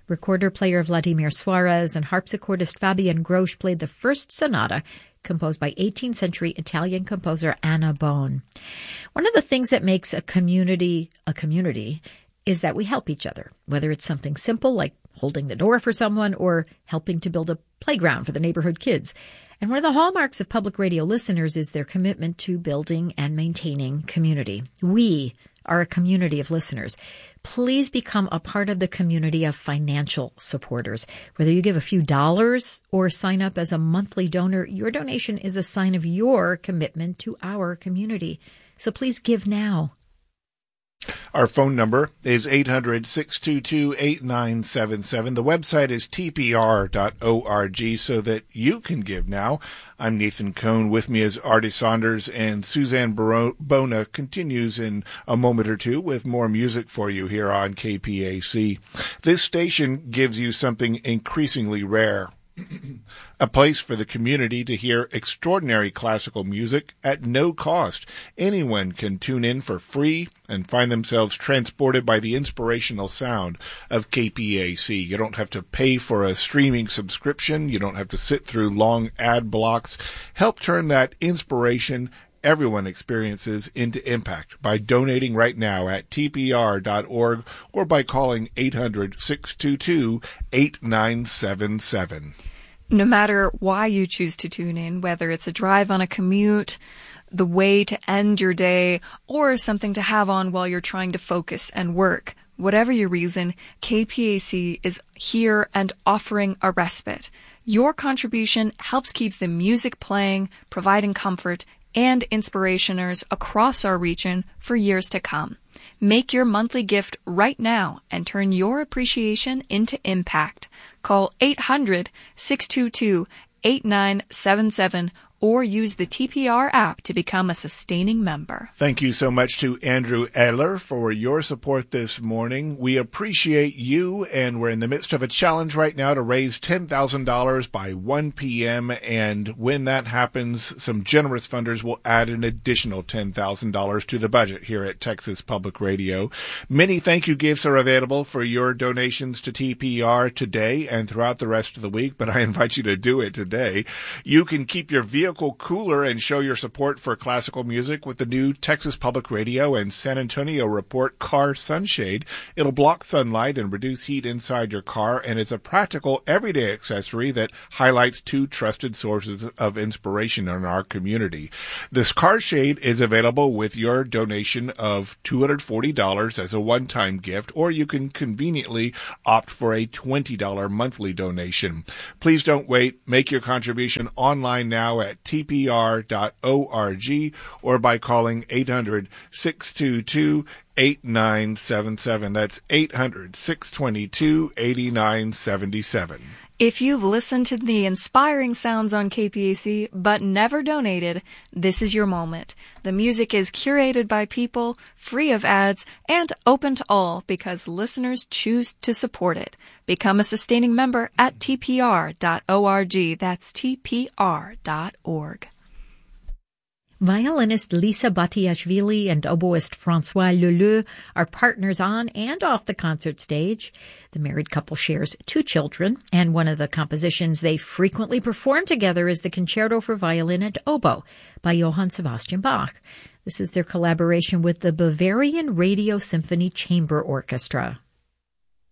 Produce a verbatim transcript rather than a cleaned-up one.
Recorder-player Vladimir Suarez and harpsichordist Fabian Grosch played the first sonata composed by eighteenth century Italian composer Anna Bone. One of the things that makes a community a community is that we help each other, whether it's something simple like holding the door for someone or helping to build a playground for the neighborhood kids. And one of the hallmarks of public radio listeners is their commitment to building and maintaining community. We are a community of listeners. Please become a part of the community of financial supporters. Whether you give a few dollars or sign up as a monthly donor, your donation is a sign of your commitment to our community. So please give now. Our phone number is eight hundred, six two two, eight nine seven seven. The website is t p r dot org so that you can give now. I'm Nathan Cohn. With me is Artie Saunders, and Suzanne Bona continues in a moment or two with more music for you here on K P A C. This station gives you something increasingly rare. A place for the community to hear extraordinary classical music at no cost. Anyone can tune in for free and find themselves transported by the inspirational sound of K P A C. You don't have to pay for a streaming subscription. You don't have to sit through long ad blocks. Help turn that inspiration everyone experiences into impact by donating right now at t p r dot org or by calling eight hundred, six two two, eight nine seven seven. No matter why you choose to tune in, whether it's a drive on a commute, the way to end your day, or something to have on while you're trying to focus and work, whatever your reason, K P A C is here and offering a respite. Your contribution helps keep the music playing, providing comfort and inspirationers across our region for years to come. Make your monthly gift right now and turn your appreciation into impact. Call eight hundred, six two two, eight nine seven seven or use the T P R app to become a sustaining member. Thank you so much to Andrew Eller for your support this morning. We appreciate you, and we're in the midst of a challenge right now to raise ten thousand dollars by one p.m., and when that happens, some generous funders will add an additional ten thousand dollars to the budget here at Texas Public Radio. Many thank you gifts are available for your donations to T P R today and throughout the rest of the week, but I invite you to do it today. You can keep your vehicle cooler and show your support for classical music with the new Texas Public Radio and San Antonio Report Car Sunshade. It'll block sunlight and reduce heat inside your car, and it's a practical everyday accessory that highlights two trusted sources of inspiration in our community. This car shade is available with your donation of two hundred forty dollars as a one-time gift, or you can conveniently opt for a twenty dollars monthly donation. Please don't wait. Make your contribution online now at t p r dot org or by calling eight hundred, six two two, eight nine seven seven. That's eight hundred, six two two, eight nine seven seven. If you've listened to the inspiring sounds on K P A C but never donated, this is your moment. The music is curated by people, free of ads, and open to all because listeners choose to support it. Become a sustaining member at t p r dot org. That's t p r dot org. Violinist Lisa Batiashvili and oboist Francois Leleu are partners on and off the concert stage. The married couple shares two children, and one of the compositions they frequently perform together is the Concerto for Violin and Oboe by Johann Sebastian Bach. This is their collaboration with the Bavarian Radio Symphony Chamber Orchestra.